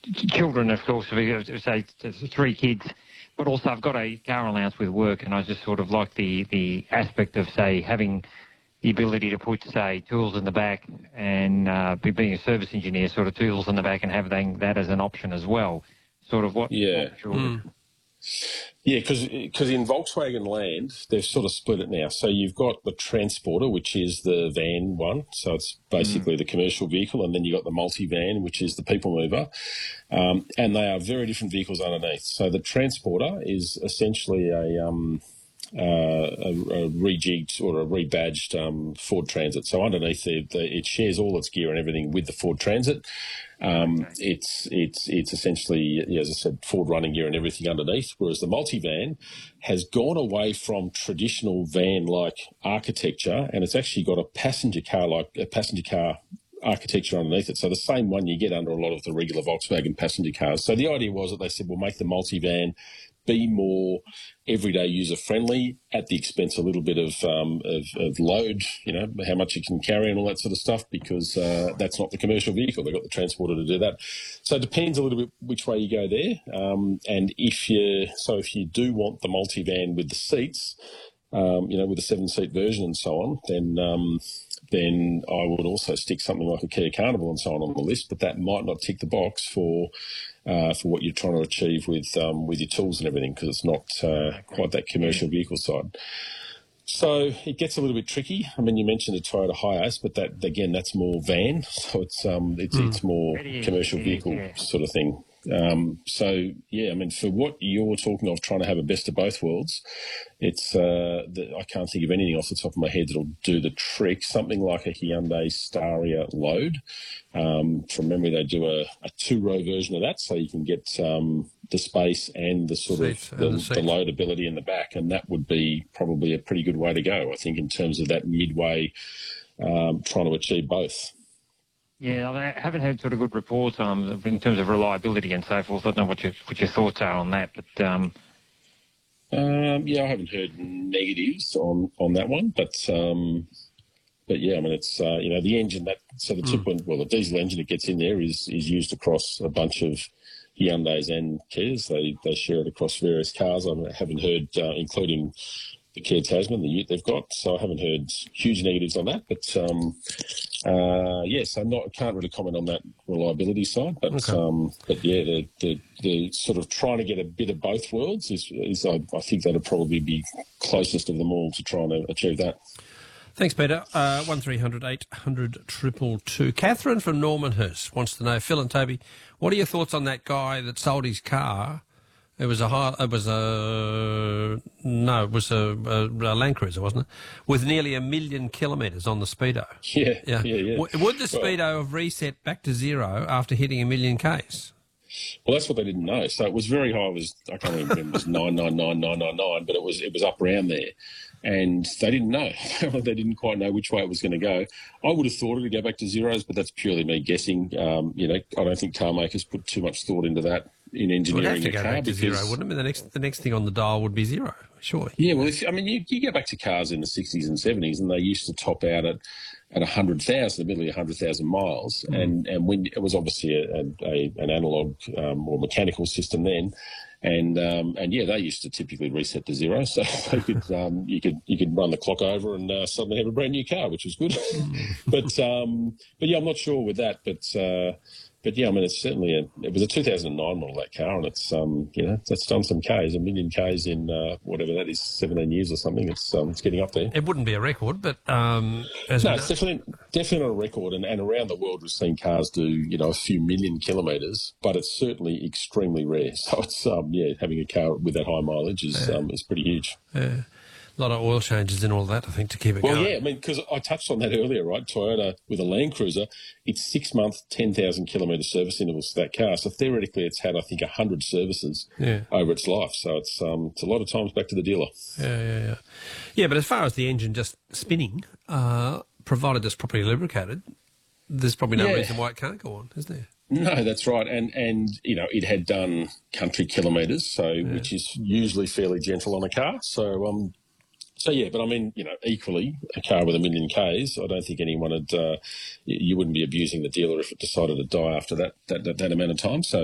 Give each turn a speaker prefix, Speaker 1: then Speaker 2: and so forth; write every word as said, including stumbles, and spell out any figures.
Speaker 1: children, of course, say three kids, but also I've got a car allowance with work, and I just sort of like the, the aspect of, say, having the ability to put, say, tools in the back and uh, being a service engineer, sort of tools in the back and having that as an option as well. Sort of what...
Speaker 2: Yeah.
Speaker 1: What mm.
Speaker 2: Yeah, because in Volkswagen land, they've sort of split it now. So you've got the Transporter, which is the van one. So it's basically mm. the commercial vehicle. And then you've got the multi-van, which is the people mover. Um, and they are very different vehicles underneath. So the Transporter is essentially a... Um, Uh, a, a rejigged or a rebadged um, Ford Transit. So underneath the, the, it shares all its gear and everything with the Ford Transit. Um, okay. It's it's it's essentially, yeah, as I said, Ford running gear and everything underneath. Whereas the multivan has gone away from traditional van-like architecture, and it's actually got a passenger car like a passenger car architecture underneath it. So the same one you get under a lot of the regular Volkswagen passenger cars. So the idea was that they said, we'll make the multivan be more everyday user-friendly at the expense a little bit of, um, of of load, you know, how much you can carry and all that sort of stuff, because uh, that's not the commercial vehicle. They've got the Transporter to do that. So it depends a little bit which way you go there. Um, and if you, so if you do want the multivan with the seats, um, you know, with a seven-seat version and so on, then um, then I would also stick something like a Kia Carnival and so on on the list, but that might not tick the box for uh, for what you're trying to achieve with um, with your tools and everything, because it's not uh, quite that commercial vehicle side. So it gets a little bit tricky. I mean, you mentioned the Toyota Hiace, but that again, that's more van, so it's um, it's mm. it's more commercial vehicle yeah. sort of thing. Um, so yeah, I mean, for what you're talking of, trying to have a best of both worlds, it's uh, the, I can't think of anything off the top of my head that'll do the trick. Something like a Hyundai Staria Load. Um, from memory, they do a, a two-row version of that, so you can get um, the space and the sort seats of the, the, the load ability in the back, and that would be probably a pretty good way to go, I think, in terms of that midway, um, trying to achieve both.
Speaker 1: Yeah, I haven't heard sort of good reports um, in terms of reliability and so forth. I don't know what your what your thoughts are on that, but um...
Speaker 2: um, yeah, I haven't heard negatives on, on that one, but um, but yeah, I mean, it's uh, you know, the engine that so the two point mm. well, the diesel engine that gets in there is is used across a bunch of Hyundais and Kias. They they share it across various cars. I haven't heard, uh, including the Kia Tasman, the ute they've got. So I haven't heard huge negatives on that, but. Um, Uh, yes, I'm not. I can't really comment on that reliability side, but okay. um, but yeah, the, the the sort of trying to get a bit of both worlds is, is I, I think that'd probably be closest of them all to trying to achieve that.
Speaker 3: Thanks, Peter. Uh, one three hundred eight hundred triple two. Catherine from Normanhurst wants to know, Phil and Toby, what are your thoughts on that guy that sold his car? It was a high, it was a no, it was a, a, a Land Cruiser, wasn't it? With nearly a million kilometres on the speedo.
Speaker 2: Yeah, yeah, yeah. yeah.
Speaker 3: W- would the speedo well, have reset back to zero after hitting a million k's?
Speaker 2: Well, that's what they didn't know. So it was very high. It was I can't even remember. It was nine nine nine nine nine nine, but it was it was up around there, and they didn't know. They didn't quite know which way it was going to go. I would have thought it would go back to zeros, but that's purely me guessing. Um, you know, I don't think car makers put too much thought into that. In engineering
Speaker 3: a car, back to
Speaker 2: because
Speaker 3: zero, wouldn't it? The next, the next thing on the dial would be zero, surely.
Speaker 2: Yeah, well, if, I mean, you, you go back to cars in the sixties and seventies, and they used to top out at at a hundred thousand, admittedly a hundred thousand miles, mm. and and when it was obviously a, a, a an analog um, or mechanical system then, and um, and yeah, they used to typically reset to zero, so they could um, you could you could run the clock over and uh, suddenly have a brand new car, which was good. but um, but yeah, I'm not sure with that, but. Uh, But yeah, I mean, it's certainly a, it was a two thousand nine model, that car, and it's, um, you know, that's done some Ks, a million Ks in uh, whatever that is, seventeen years or something. It's um, it's getting up there.
Speaker 3: It wouldn't be a record, but um, as
Speaker 2: no, it's definitely definitely not a record. And, and around the world, we've seen cars do, you know, a few million kilometres, but it's certainly extremely rare. So it's um, yeah, having a car with that high mileage is yeah. um, is pretty huge.
Speaker 3: Yeah. A lot of oil changes and all that, I think, to keep it
Speaker 2: well,
Speaker 3: going.
Speaker 2: Well, yeah, I mean, because I touched on that earlier, right? Toyota with a Land Cruiser, it's six-month, ten thousand kilometre service intervals for that car. So theoretically, it's had, I think, one hundred services yeah. over its life. So it's um, it's a lot of times back to the dealer.
Speaker 3: Yeah, yeah, yeah. Yeah, but as far as the engine just spinning, uh, provided it's properly lubricated, there's probably no yeah. reason why it can't go on, is there?
Speaker 2: No, that's right. And, and you know, it had done country kilometres, so yeah. which is usually fairly gentle on a car. So, um. So, yeah, but I mean, you know, equally, a car with a million Ks, I don't think anyone would, uh, you wouldn't be abusing the dealer if it decided to die after that, that, that, that amount of time. So,